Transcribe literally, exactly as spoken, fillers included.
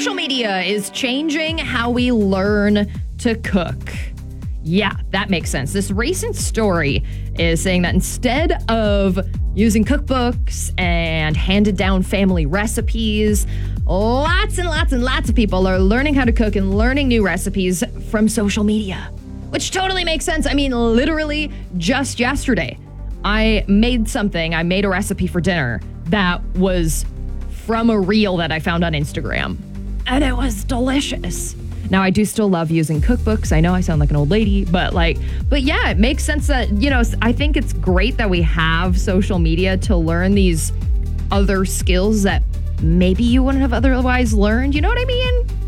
Social media is changing how we learn to cook. Yeah, that makes sense. This recent story is saying that instead of using cookbooks and handed down family recipes, lots and lots and lots of people are learning how to cook and learning new recipes from social media, which totally makes sense. I mean, literally just yesterday, I made something, I made a recipe for dinner that was from a reel that I found on Instagram, and it was delicious. Now, I do still love using cookbooks. I know I sound like an old lady, but like, but yeah, it makes sense that, you know, I think it's great that we have social media to learn these other skills that maybe you wouldn't have otherwise learned. You know what I mean?